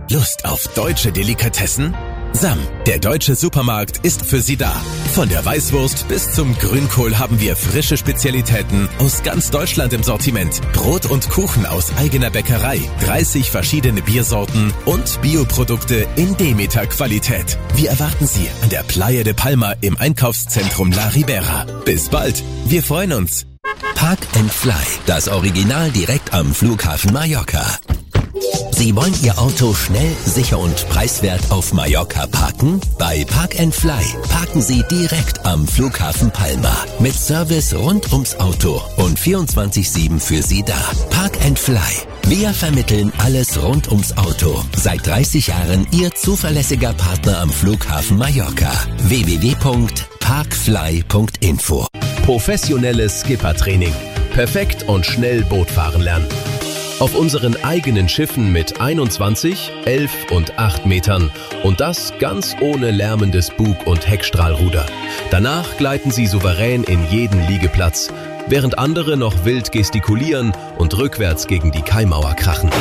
Lust auf deutsche Delikatessen? Sam, der deutsche Supermarkt, ist für Sie da. Von der Weißwurst bis zum Grünkohl haben wir frische Spezialitäten aus ganz Deutschland im Sortiment. Brot und Kuchen aus eigener Bäckerei, 30 verschiedene Biersorten und Bioprodukte in Demeter-Qualität. Wir erwarten Sie an der Playa de Palma im Einkaufszentrum La Ribera. Bis bald, wir freuen uns. Park and Fly, das Original direkt am Flughafen Mallorca. Sie wollen Ihr Auto schnell, sicher und preiswert auf Mallorca parken? Bei Park and Fly parken Sie direkt am Flughafen Palma. Mit Service rund ums Auto und 24/7 für Sie da. Park and Fly. Wir vermitteln alles rund ums Auto. Seit 30 Jahren Ihr zuverlässiger Partner am Flughafen Mallorca. www.parkfly.info. Professionelles Skippertraining. Perfekt und schnell Boot fahren lernen. Auf unseren eigenen Schiffen mit 21, 11 und 8 Metern und das ganz ohne lärmendes Bug- und Heckstrahlruder. Danach gleiten Sie souverän in jeden Liegeplatz, während andere noch wild gestikulieren und rückwärts gegen die Kaimauer krachen.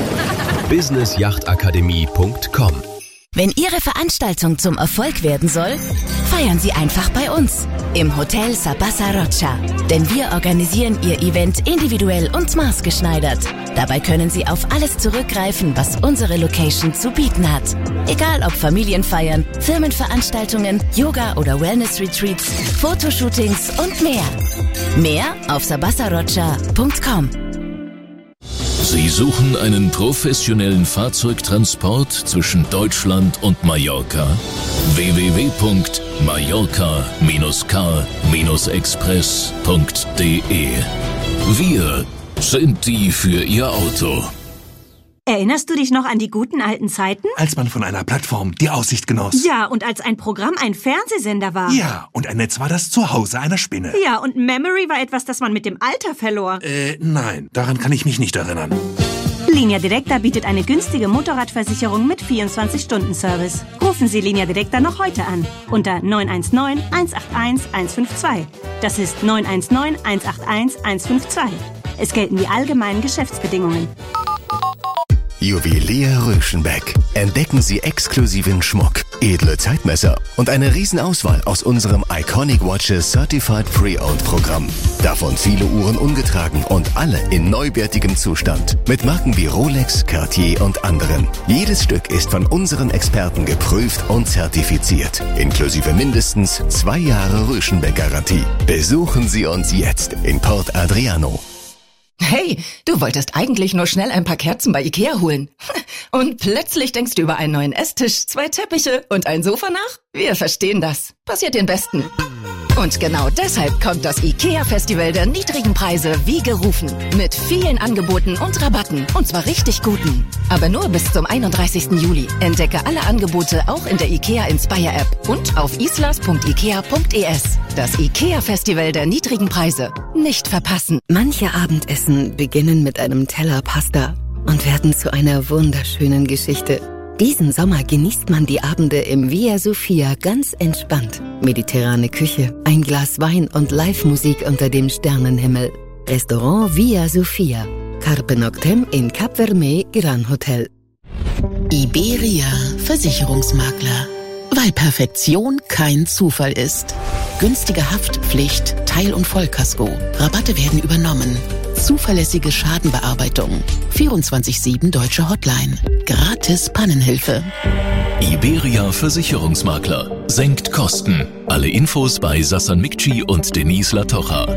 businessjachtakademie.com. Wenn Ihre Veranstaltung zum Erfolg werden soll, feiern Sie einfach bei uns im Hotel Sabasa Rocha. Denn wir organisieren Ihr Event individuell und maßgeschneidert. Dabei können Sie auf alles zurückgreifen, was unsere Location zu bieten hat. Egal ob Familienfeiern, Firmenveranstaltungen, Yoga- oder Wellness-Retreats, Fotoshootings und mehr. Mehr auf sabasarocha.com. Sie suchen einen professionellen Fahrzeugtransport zwischen Deutschland und Mallorca? www.mallorca-car-express.de. Wir sind die für Ihr Auto. Erinnerst du dich noch an die guten alten Zeiten? Als man von einer Plattform die Aussicht genoss. Ja, und als ein Programm ein Fernsehsender war. Ja, und ein Netz war das Zuhause einer Spinne. Ja, und Memory war etwas, das man mit dem Alter verlor. Nein, daran kann ich mich nicht erinnern. Linea Directa bietet eine günstige Motorradversicherung mit 24-Stunden-Service. Rufen Sie Linea Directa noch heute an unter 919 181 152. Das ist 919 181 152. Es gelten die allgemeinen Geschäftsbedingungen. Juwelier Röschenbeck. Entdecken Sie exklusiven Schmuck, edle Zeitmesser und eine Riesenauswahl aus unserem Iconic Watches Certified Pre-Owned Programm. Davon viele Uhren ungetragen und alle in neuwertigem Zustand. Mit Marken wie Rolex, Cartier und anderen. Jedes Stück ist von unseren Experten geprüft und zertifiziert. Inklusive mindestens 2 Jahre Röschenbeck-Garantie. Besuchen Sie uns jetzt in Port Adriano. Hey, du wolltest eigentlich nur schnell ein paar Kerzen bei Ikea holen. Und plötzlich denkst du über einen neuen Esstisch, 2 Teppiche und ein Sofa nach? Wir verstehen das. Passiert den Besten. Und genau deshalb kommt das IKEA-Festival der niedrigen Preise wie gerufen. Mit vielen Angeboten und Rabatten. Und zwar richtig guten. Aber nur bis zum 31. Juli. Entdecke alle Angebote auch in der IKEA Inspire-App und auf islas.ikea.es. Das IKEA-Festival der niedrigen Preise. Nicht verpassen. Manche Abendessen beginnen mit einem Teller Pasta und werden zu einer wunderschönen Geschichte. Diesen Sommer genießt man die Abende im Via Sofia ganz entspannt. Mediterrane Küche, ein Glas Wein und Live-Musik unter dem Sternenhimmel. Restaurant Via Sofia. Carpe Noctem in Cap Vermey Gran Hotel. Iberia Versicherungsmakler. Weil Perfektion kein Zufall ist. Günstige Haftpflicht, Teil- und Vollkasko. Rabatte werden übernommen. Zuverlässige Schadenbearbeitung. 24/7 deutsche Hotline. Gratis Pannenhilfe. Iberia Versicherungsmakler. Senkt Kosten. Alle Infos bei Sassan Mikci und Denise Latocha.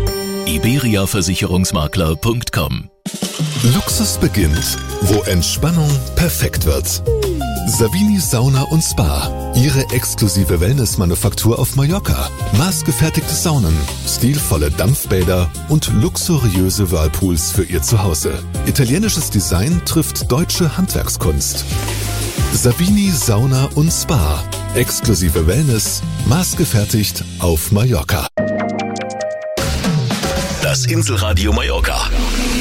iberiaversicherungsmakler.com. Luxus beginnt, wo Entspannung perfekt wird. Savini Sauna und Spa. Ihre exklusive Wellness-Manufaktur auf Mallorca. Maßgefertigte Saunen, stilvolle Dampfbäder und luxuriöse Whirlpools für Ihr Zuhause. Italienisches Design trifft deutsche Handwerkskunst. Savini Sauna und Spa. Exklusive Wellness, maßgefertigt auf Mallorca. Das Inselradio Mallorca.